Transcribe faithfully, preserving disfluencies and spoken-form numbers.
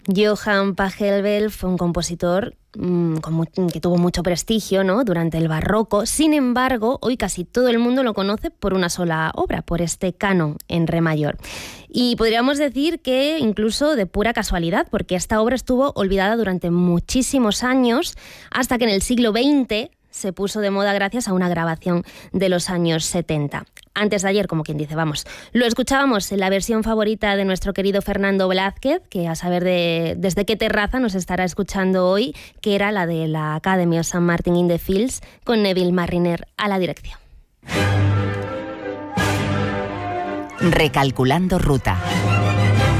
Johann Pachelbel fue un compositor mmm, con, que tuvo mucho prestigio, ¿no?, durante el barroco. Sin embargo, hoy casi todo el mundo lo conoce por una sola obra, por este canon en re mayor. Y podríamos decir que incluso de pura casualidad, porque esta obra estuvo olvidada durante muchísimos años, hasta que en el siglo veinte se puso de moda gracias a una grabación de los años setenta. Antes de ayer, como quien dice, vamos. Lo escuchábamos en la versión favorita de nuestro querido Fernando Blázquez, que a saber de, desde qué terraza nos estará escuchando hoy, que era la de la Academy of Saint Martin in the Fields, con Neville Marriner a la dirección. Recalculando ruta.